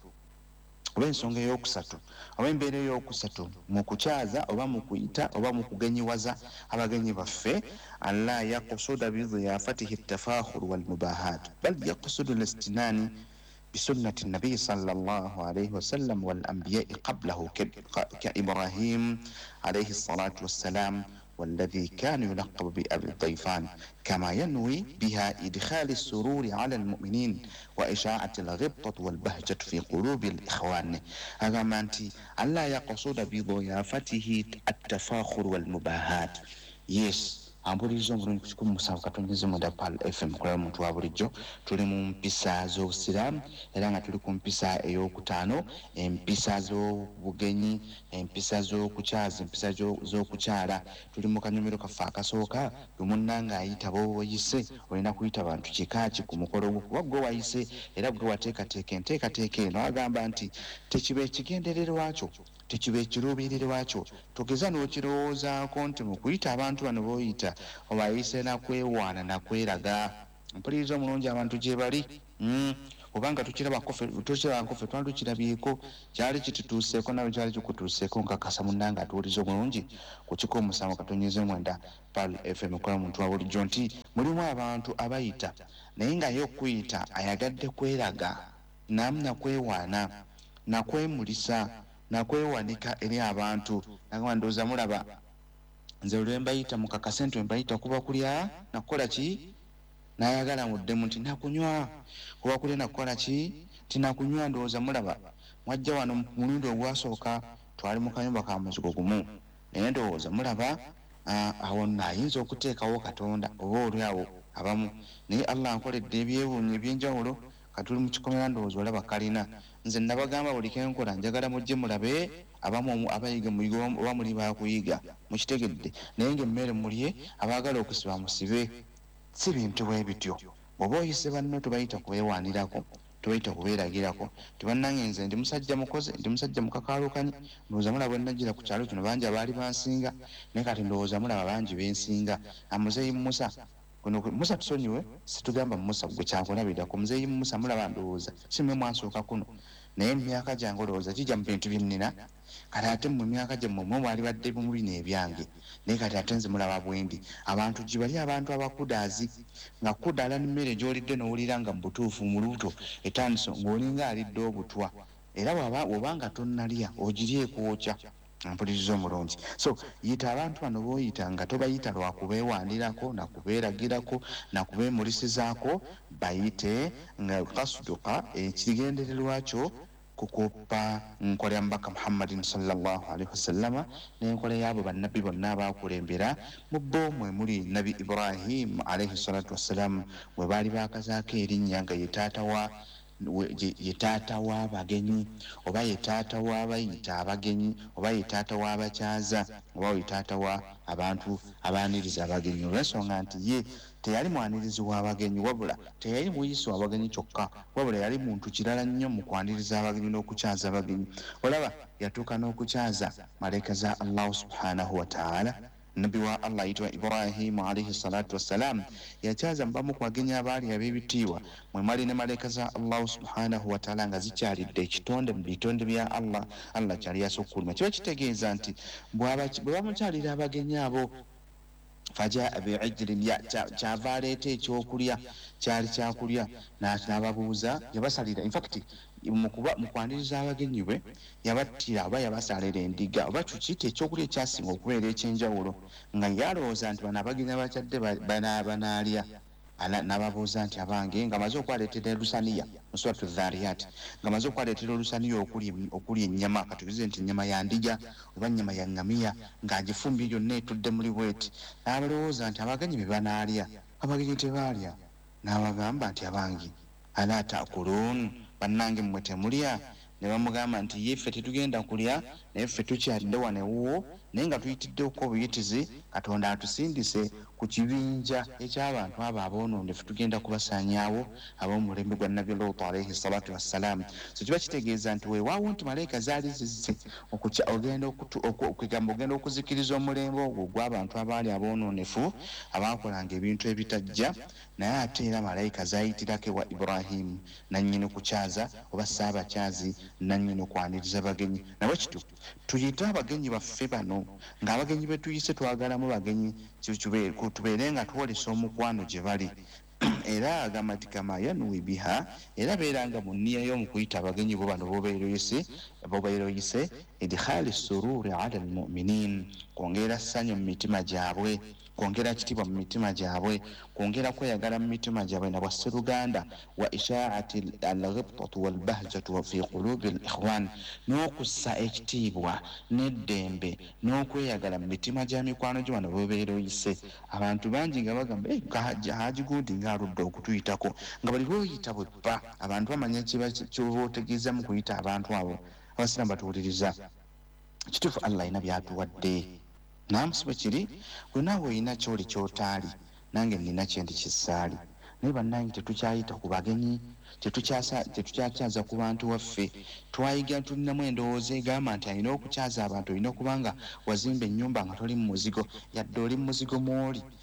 Speaker 5: oba ensonga ey'okusatu oba embeera ey'okusatu mu kukyaza oba mu kuyita oba mu kugenyiwaza abagenyi baffe, alla yakusuda bidiyafatihi ttafakhuru walmubahat bal yakusudu listinani بسنة النبي صلى الله عليه وسلم والأنبياء قبله كإبراهيم عليه الصلاة والسلام والذي كان يلقب بأبي الضيفان، كما ينوي بها إدخال السرور على المؤمنين وإشاعة الغبطة والبهجة في قلوب الإخوان. أما أنت ألا يقصد بضيافته التفاخر والمباهات. Ambuliriza omulungi ku kikumi musanvu katonyeza mu Dapal FM kulaba omuntu wa bulijjo. Tuli mu mpisa z'obusiraamu era nga tuli ku mpisa ey'okutaano, empisa z'obugenyi, empisa z'okukyaza, empisa z'okukyala. Tuli mu kanyumiro kaffe akasooka, bwe munnange ayita b'oyise olina kuyita bantu kika ki ku mukolo gwo, kuba gwe wayise era gwe wateekateeka enteekateeka eno. Agamba nti tekiba ekigendererwa kyo, tekiba ekiruubirirwa kyo, togeza n'okirowoozaako nti mu kuyita abantu bano b'oyita oba ayise nakwewaana nakweraga. Mpuliriza omulungi abantu gye bali. obanga tukirabako ffe twalukirabyeko kyali kitituuseeko nawe kyali kikutuuseeko nkakasa munnanga atuwuliza obulungi ku 107.9 Pearl FM kola muntu wa bulijjo nti mulimu abantu abayita naye nga ye okuyita ayagadde kweraga nakwewaana nakwemulisa nakwewanika eri abantu nagamba ndowooza mulaba nze olwembayita mukakase nti wembayita kuba kulya nakukola ki nayagala muddemu nti nakunywa kuba kulya nakukola ki tinakunywa ndowooza mulaba mwajja wano mulundi ogwasooka twali mu kanyumba ka muzigo gumu naye ndowooza mulaba awo nayinza okuteekawo katonda oba olyawo abamu naye allah ankoledde ebyewuunyo ebyenjawulo katuli mu kikomera ndowooza olaba kalina nze nabagamba buli kenkola njagala mujje mulabe abamu abayiga muyiga oba muli bakuyiga mukitegedde naye ng'emmere mulye abaagala okusiba musibe si bintu bwe bityo bw'oba oyise banno tubayita kubeewaanirako tubayita kubeeragirako tibannange nze ndi musajja mukoze ndi musajja mukakaalukanye ndowooza mulaba bwennagira ku kyalo kino bangi abaali bansinga naye kati ndowooza mulaba bangi bensinga amuzeeyi musa musa tusonyiwe situgamba musa gwe kyakulabirako muzeeyi musa mulaba ndowooza simwe mwansooka kuno naye emyaka gyange olowooza kijja mu bintu byennina kati ate mu myaka gyammwe mwali badde mu bino ebyange naye kati ate nze mulaba bwendi abantu gibali abantu abakudaazi nga kudaala n'emmere gy'olidde n'owulira nga mu butuufu mu lubuto etandiso ng'olinga alidde obutwa era wobanga tonnalya ogiri ekwokya mpuliriza omulungi so yita abantu bano b'oyita nga tobayita lwa kubeewaanirako nakubeeragirako nakubeemulisizaako bayite nga kasuduka ekigendererwa kyo kukupa nkola ya mbaka Muhammadin sallallahu alaihi wasallama n'enkola y'abo bannabbi bonna abaakulembera mu bo mwe muli nabi Ibrahim alaihi salatu wassalam bwe baali baakazaako erinnya nga ye taata w'abagenyi oba ye taata w'abayita abagenyi oba ye taata w'abakyaza oba ye taata wa abantu abaaniriza abagenyi olw'ensonga nti ye teyali mwanirizi w'abagenyi wabula teyali muyisi w'abagenyi kyokka wabula yali muntu kirala nnyo mu kwaniriza abagenyi n'okukyaza abagenyi olaba yatuuka n'okukyaza malaika za allahu subhanahu wa ta'ala nabbi wa allah ayitibwa Ibrahimu alaihi salatu wassalam yakyaza mbamu ku bagenyi abaali ab'ebitiibwa mwe mwali ne malaika za allahu subhanahu wa ta'ala nga zikyalidde ekitonde mu bitonde bya allah kyali yasukkuluma kiba kitegeeza nti bwe bamukyalira abagenyi abo fajaa bi'ijlin kyava aleeta ekyokulya kyali kyakulya n'ababuuza yabasalira in fact mu kwaniriza abagenyi be yabattira oba yabasalira endiga oba tukiyita ekyokulya ekyasinga okubeera ekyenjawulo nga yalowooza nti bano abagenyi abakyadde banaalya n'ababuuza nti abange nga maze okwaleetera lusaniya mu suratu Dhariyat nga maze okwaleetera olusaniya okuli ennyama katubize nti ennyama ya ndiga oba ennyama ya ngamiya ng'agifumbye yonna etudde muli bweti n'abalowooza nti abagenyi be banaalya abagenyi tebaalya n'abagamba nti abange ala taakulun bannange mmwe temulya ne bamugamba nti yeffe tetugenda kulya naye ffe tukyalidde wano ewuwo naye nga tuyitiddeko obuyitizi katonda atusindise ku kibinja eky'abantu abo aboonoonde ffe tugenda kubasaanyaawo ab'omulembe gwa nabbi Luutu alaihi salatu wassalaam so kiba kitegeeza nti weewaawo nti malayika zaali zizze ogenda okuzikiriza omulembe ogwo gw'abantu abaali aboonoonefu abaakolanga ebintu ebitajja naye ate era malayika zaayitirako ewa Ibrahimu nannyini kukyaza oba saabakyazi nannyini okwaniriza abagenyi nabwe kitu tuyite abagenyi baffe bano ng'abagenyi be tuyise twagalamu bagenyi tubeere nga twolesa omukwano gye bali era agamba nti kama yanwi biha era beeranga mu nniya y'omu kuyita abagenyi bo bano bobeeroyise idkhali sururi ala almuminin kwongera ssanyu mu mitima gyabwe kwongera kitiibwa mu mitima gyabwe kwongera kweyagala mu mitima gyabwe na bwasseruganda wa ishaati alghibtatu walbahjatu fi qulubi alikhwan n'okussa ekitiibwa n'eddembe n'okweyagala mu mitima gya mikwano gye wano bobeeroyise abantu bangi nga bagamba haji gundi ng'aludde okutuyitako nga bali lwoyita bwe bba abantu bamanya kyoba otegeeza mu kuyita abantu abo abasiraamu batuwuliriza kituufu allah alina byatuwadde namusibe kiri gwe naawe olina kyoli kyotaali nange nina kyendi kisaali naye bannange tetukyayita ku bagenyi tetukyakyaza ku bantu waffe twayiga tulinamu endowooza egamba nti alina okukyaza abantu olina okuba nga wazimba ennyumba nga toli mu muzigo yadde oli mu muzigo mw'oli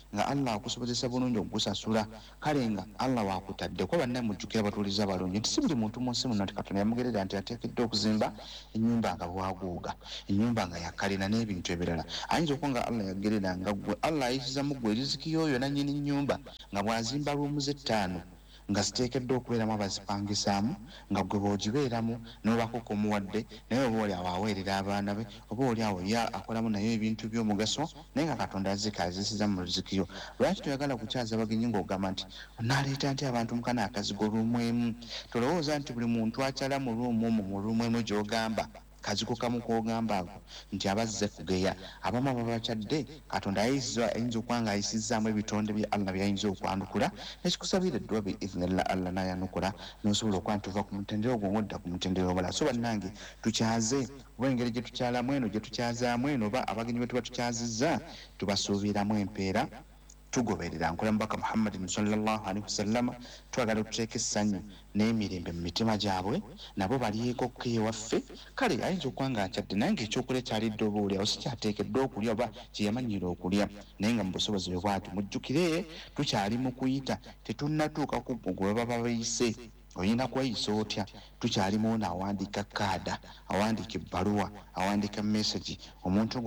Speaker 5: nga Allah akusobozesa bulungi okusasula kale nga Allah wakutadde ko banne mujjukira batuliza balungi nti si buli muntu munsi muno nti Katonda yamugerera nti ateekeddwa okuzimba ennyumba nga bwaguuga ennyumba nga yakalina n'ebintu ebirala ayinza okuba nga Allah yagerera nga gwe Allah ayisiza mu gwe riziki yoyo nannyini nnyumba nga bwazimba ruumuze 5 nga ziteekeddwa okubeeramu abazipangisaamu nga gwe bw'ogibeeramu n'obakoko omuwadde naye oba oli awo aweerera abaana be oba oli awo ya akolamu naye ebintu by'omugaso naye nga Katonda azisiza mu rizikiyo lwaki toyagala kukyaza bagenyi ng'ogamba nti onaaleeta nti abantu mukana akazigo luumu emu tolowooza nti buli muntu akyala mu luumu omwo mu luumu emu gy'ogamba kazigo kamu kogamba ako nti abazze kugeya abamu ababakyadde Katonda ayinza okuba nga ayisizaamu ebitonde bya Allah byayinza okwanukula nekikusabira eddwa biiznillah Allah nayanukula nosobola okuba ntuva ku mutendera ogwo ngodda ku mutendera omulala so bannange tukyaze oba engeri gye tukyalamu eno gye tukyazaamu eno oba abagenyi be tuba tukyazizza tubasuubiramu empeera tugoberera nkola mbaka Muhammadin sallallahu alaihi wasallam twagala tuteeka essanyu n'emirembe mu mitima gyabwe nabo baliyeko kewaffe kale ayinza okuba nga akyadde naye ng'ekyokulya kyalidde oba oli awo sikyateekeddwa okulya oba kyeyamanyira okulya naye nga mu busobozi bwe bwati mujjukire tukyali mu kuyita tetunnatuuka ku gwe baba bayise oyina kweyisa otya tukyalimu ono awandiika kaada awandiika ebbaluwa awandiika message omuntu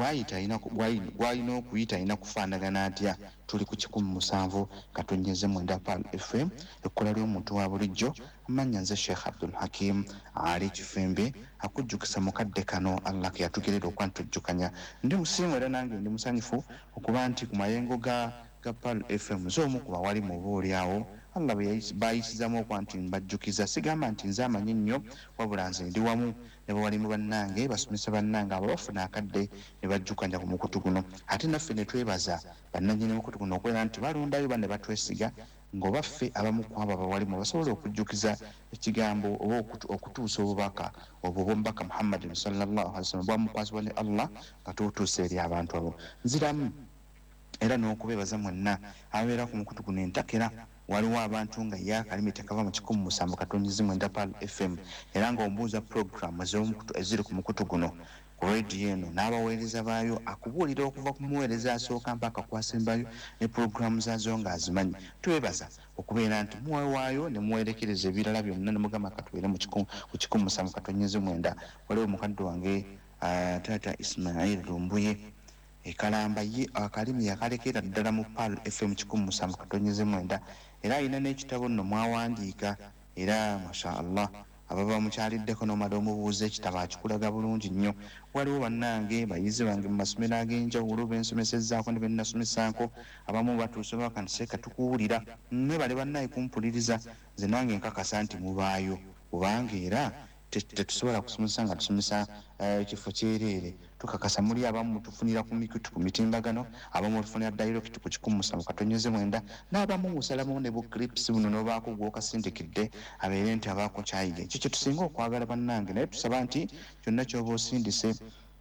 Speaker 5: gw'alina okuyita alina kufaanagana atya tuli ku 107 katonyeze mwenda Pal FM ekkola ly'omuntu wa bulijjo amanya nze Sheikh Abdul Hakim ali Kifembe akujjukisa mukadde kano Allah ke yatugerera okuba ntujjukanya ndi musiimu era nange ndi musanyufu okuba nti ku mayengo ga Pal FM z'omu kuba wali mu booli awo Allah bayisizamu okuba nti mbajjukiza sigamba nti nze amanyi nnyo wabula nze ndi wamu ne bawalimu bannange basomesa bannange abo bafuna akadde ne bajjukanya ku mukutu guno ate naffe ne twebaza bannannyini mukutu guno okwera nti balondayo banne batwesiga ng'obaffe abamu ku abo abawalimu basobola okujjukiza ekigambo oba okutuusa obubaka obwo bw'omubaka Muhammadin sallallahu alaihi wasallam bwamukwasibwa ne Allah nga tuutuusa eri abantu abo nziramu era n'okubeebaza mwenna abeera ku mukutu guno entakera waliwo abantu nga yakalimi tekava mu 107 katonyezi mwenda Pal FM era ng'ombuuza program eziri ku mukutu guno ku radio eno n'abaweereza baayo akubuulira okuva ku muweereza asooka mpaka kwasembayo ne programu zaazo ng'azimanyi twebaza okubeera nti muwewaayo ne muwerekereza ebirala byonna ne mugamba katubeere ku 107 katonyezi mwenda waliwo mukadde wange taata Ismail Lumbuye ekalamba ye akalimi yakalekera ddala mu Pal FM 107 katonyeze mwenda era alina n'ekitabo nno mwawandiika era masha Allah ababa mukyaliddeko n'omala omubuuza ekitabo akikulaga bulungi nnyo waliwo bannange bayizi bange mu masomero ag'enjawulo bensomesezzaako ne bennasomesako abamu batuuse bakantiseka tukuwulira mwebale bannaye kumpuliriza nze nange nkakasa nti mubaayo kubanga era tetusobola kusomesa nga tusomesa ekifo kyereere tukakasa muli abamu tufunira ku mitimbagano abamu tufunira direct ku 107 katonyeze mwenda n'abamu musalamu ne bu clips buno n'obaako gw'okasindikidde abeere nti abaako kyayiga ekyo kye tusinga okwagala bannange naye tusaba nti kyonna ky'oba osindise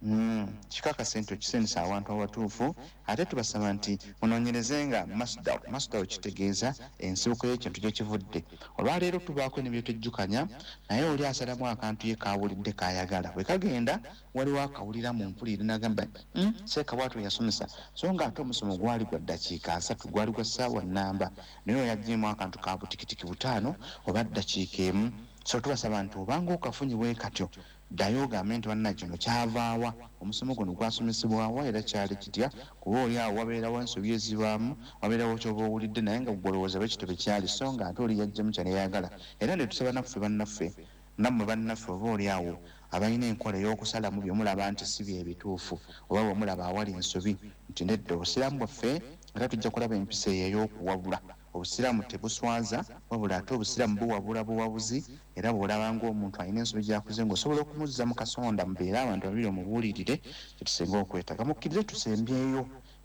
Speaker 5: kikakasa nti okisendesa abantu abatuufu ate tubasaba nti munoonyerezenga masdar kitegeeza ensibuko y'ekintu gye kivudde olwaleero tubaako ne byetujjukanya naye oli asalamu akantu ye kaawulidde kayagala bwe kagenda waliwo akawulira mu mpulire n'agamba seeka bwatyo yasomesa so nga ate omusomo gwali gwa ddakiika 3 gwali gwa ssaawa nnamba naye oyaggyemu akantu ka butikitiki 5 oba ddakiika emu so tubasaba nti obanga okafunyiwe katyo ddayo ogambe nti banna kino kyavaawa omusomo guno gwasomesebwawa era kyali kitya kuba oli awo wabeerawo ensobi ezibaamu wabeerawo kyoba owulidde naye nga gwolowooza bekito bekyali so nga ate oli yajjamu kyaleyagala era ne tusaba naffe bannaffe nammwe bannaffe oba oli awo abalina enkola ey'okusalamu byemulaba nti si bye bituufu oba bwemulaba awali ensobi nti nedda obusiraamu bwaffe era tujja kulaba empisa eyo ey'okuwabula obusiraamu tebuswaza wabula ate obusiraamu buwabula buwabuzi era bw'olaba ng'omuntu alina ensobi gyakuze ng'osobola okumuzza mu kasonda mubeere abantu babiri omubuulirire kyetusinga okwetaaga mukkirize tusembyeyo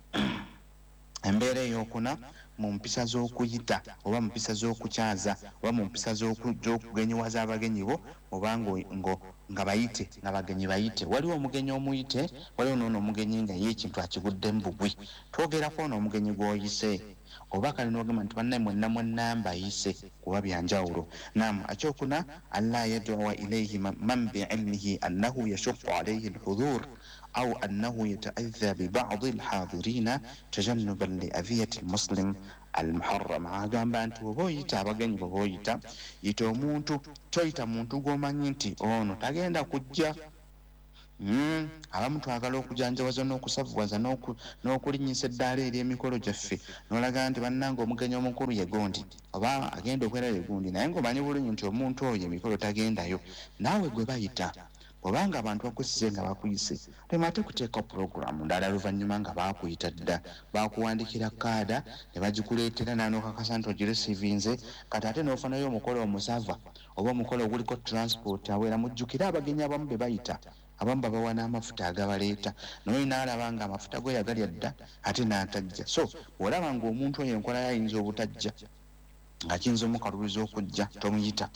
Speaker 5: embeera ey'okuna mu mpisa z'okuyita oba mu mpisa z'okukyaza oba mu mpisa z'okugenyiwaza abagenyi bo oba nga bayite nga bagenyi bayite waliwo omugenyi omuyite waliwo noono omugenyi nga ye ekintu akigudde mu bugwi twogerako ono omugenyi gw'oyise oba kale n'ogamba nti bannaye mwenna mbayise kuba byanjawulo. Naam, akyokuna alla yad'uwa ilayhi man bi'ilmihi annahu yashuqqu alayhi alhudhur أو أنه يتأذى ببعض الحاضرين تجنبا لأذية المسلم المحرم. agamba nti oba oyita abagenyi bwe boyita yita omuntu toyita muntu gw'omanyi nti ono tagenda kujja. Abamu twagala okujanjawaza n'okusavuwaza n'okulinnyisa eddaala ery'emikolo gyaffe n'olaga nti bannanga omugenyi omukulu ye gundi oba agenda okwera ye gundi, naye ng'omanyi bulungi nti omuntu oyo emikolo tagendayo. Naawe gwe bayita obanga abantu bakusize nga bakuyise temate kuteeka puroguramu ndala luvannyuma nga bakuyita dda bakuwandikira kaada ne bagikuleetera n'anokakasa nti ogiresiivinze kati ate n'ofanayo omukolo omusava oba omukolo oguliko transport awera mujjukire abagenyi abamu be bayita abamu babawa n'amafuta agabaleeta naye n'alaba nga amafuta go yagalya dda ate n'atajja. So bw'olaba ng'omuntu oyo enkola yayinza obutajja nga kiyinza omukalubiza okujja tomuyita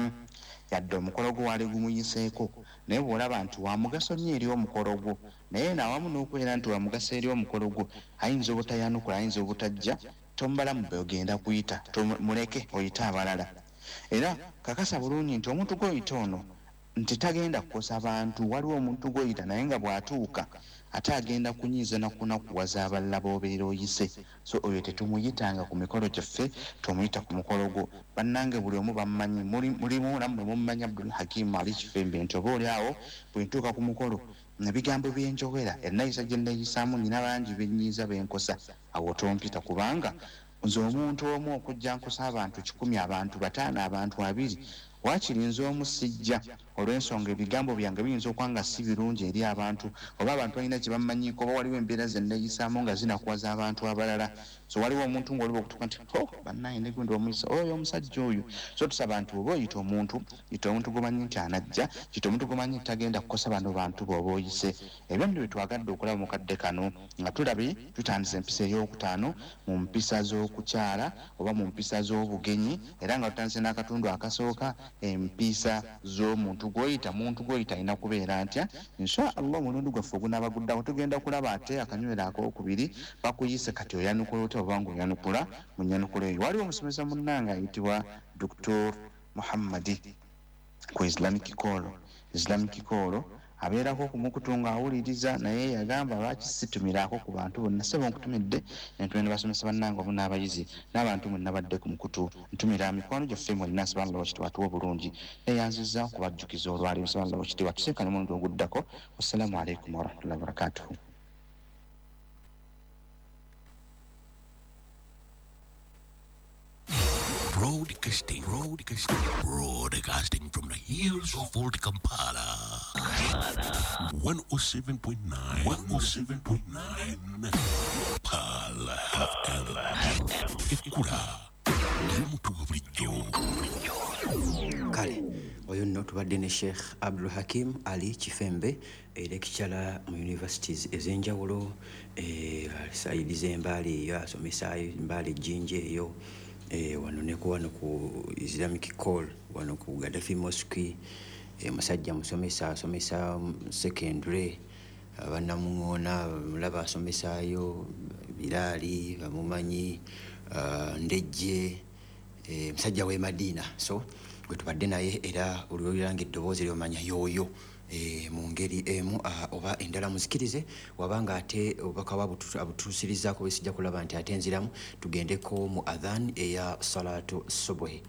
Speaker 5: yadde omukolo gwo wali gumuyiseeko, naye bw'olaba nti wa mugaso nnyo eri omukolo gwo naye naawamu n'okubeera nti wa mugaso eri omukolo gwo ayinza obutayanukula ayinza obutajja, tombalamu be ogenda kuyita, muleke oyite abalala. Era kakasa bulungi nti omuntu gw'oyita ono nti tagenda kukosa abantu, waliwo omuntu gw'oyita naye nga bw'atuuka ate agenda kunyiiza nakunakuwaza abalala b'obeera oyise. So oyo tetumuyitanga ku mikolo gyaffe, tumuyita ku mukolo gwo. Bannange buli omu bammanyi, mulimu nammwe mummanyi Abdul Hakim Ali Kifembe nti oba oli awo bwe ntuuka ku mukolo ebigambo byenjogera ennayisa gye nnayisaamu nina bangi bennyiiza benkosa, awo tompita kubanga nze omuntu omu okujja nkosa abantu 100 abantu 5 abantu 2 wakiri nze omu sijja olw'ensonga ebigambo byange biyinza okuba nga si birungi eri abantu oba abantu balina kye bamanyiiko oba waliwo embeera ze nneyisaamu nga zinakuwaza abantu abalala. So waliwo omuntu ng'oliba okutuka nti bannaye ne gundi omuyisa oyo omusajja oyo. So tusaba nti oba oyita omuntu yita omuntu gomanyi nti anajja, yita omuntu gomanyi nti tagenda kukosa bano bantu bw'oba oyise. Ebyo nno bye twagadde okulaba mu kadde kano nga tulabye tutandisa empisa ey'okutaano mu mpisa z'okukyala oba mu mpisa z'obugenyi, era nga tutandise n'akatundu akasooka empisa z'omuntu gw'oyita. Muntu gw'oyita alina kubeera ntya? Insha Allah omulundi gwaffe ogunaabaguddawo tugenda kulaba ate akanywera ak'okubiri bakuyise kati oyanukula otya oba ng'oyanukula mu nnyanukula eyo. Waliwo omusomesa munnanga ayitibwa Dr. Muhammadi ku Islamic Call abeerako okumukutunga awuliriza naye yagamba lwaki situmirako ku bantu bonna. Sebo nkutumidde entwende basomesa bannanga omu n'abayizi n'abantu mwenna badde ku mukutu ntumira mikwano gyaffe mwenna subhanallah wakitiibwa obulungi neyanziza okubajjukiza olwali subhanallah wakitiibwa tusenkane omulundi oguddako. Wassalamu alaikum warahmatullahi wabarakatuhu.
Speaker 3: Broadcasting from the hills of Old Kampala. 107.9 Kampala Ekura Mutu bulijjo.
Speaker 8: Kale oyo nno tubadde ne Sheikh Abdul Hakim Ali Kifembe lecturer mu universities ez'enjawulo sayiriza embaali eyo asomesa embaali Jinje eyo wano ne ku Islamic Call wano ku Gaddafi Mosque musajja musomesa asomesa secondary abannamuŋoona mulaba asomesaayo Bilali bamumanyi Ndejje musajja w'e Madina. So gwe tubadde naye era olwoliranga eddoboozi lyomanya yooyo mu ngeri emu oba endala muzikirize wabanga ate obubaka abutuusirizaako besijja kulaba nti ate enziramu tugendeko mu adhan eya salatu subuhi.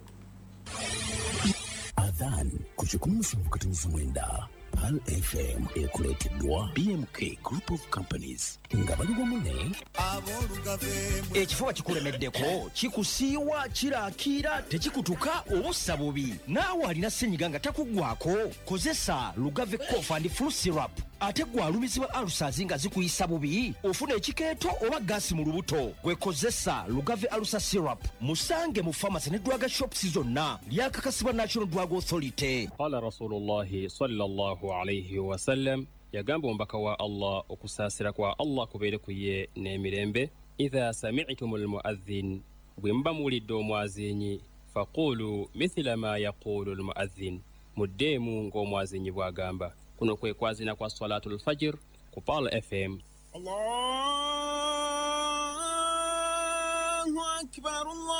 Speaker 3: Adhan ku 17:9 Pal FM ekuleeteddwa BMK Group of Companies nga bali wamu ne
Speaker 6: ekifuba kikulemeddeko kikusiiwa kiraakira tekikutuka obussa bubi naawe alina ssenyiga nga takuggwako kozesa Lugave Cough and Flu Syrup ate gwalumizibwa alusazi nga zikuyisa bubi ofuna ekikeeto oba gaasi mu lubuto gwekozesa Lugave Alusa Syrup musange mu pharmacy ne drug shops zonna lyakakasibwa National Drug Authority.
Speaker 9: Qala Rasulullahi sallallahu alayhi wa sallam yagamba ombaka wa Allah okusaasira kwa Allah kubeere ku ye n'emirembe idha sami'tum almu'adhdhin bwe muba muwulidde omwazinyi faqulu mithla ma yaqulu almu'adhdhin muddeemu ng'omwazinyi bw'agamba. Kuno kwe kwazina kwa Salatul Fajr ku Pal FM.
Speaker 6: Allahu
Speaker 10: أكبر الله